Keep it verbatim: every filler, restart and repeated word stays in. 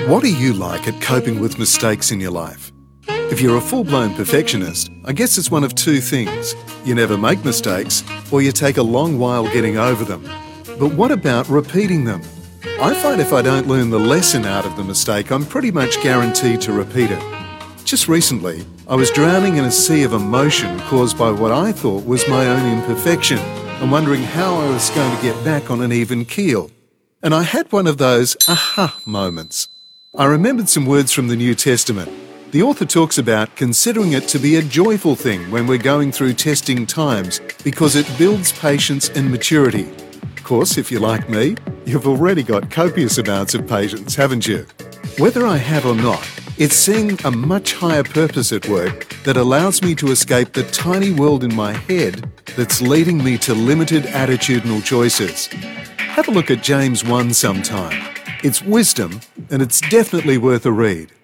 What are you like at coping with mistakes in your life? If you're a full-blown perfectionist, I guess it's one of two things. You never make mistakes, or you take a long while getting over them. But what about repeating them? I find if I don't learn the lesson out of the mistake, I'm pretty much guaranteed to repeat it. Just recently, I was drowning in a sea of emotion caused by what I thought was my own imperfection, and wondering how I was going to get back on an even keel. And I had one of those aha moments. I remembered some words from the New Testament. The author talks about considering it to be a joyful thing when we're going through testing times because it builds patience and maturity. Of course, if you're like me, you've already got copious amounts of patience, haven't you? Whether I have or not, it's seeing a much higher purpose at work that allows me to escape the tiny world in my head that's leading me to limited attitudinal choices. Have a look at James one sometime. It's wisdom, and it's definitely worth a read.